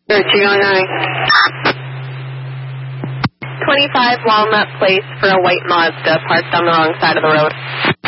209. 25 Walnut Place for a white Mazda parked on the wrong side of the road.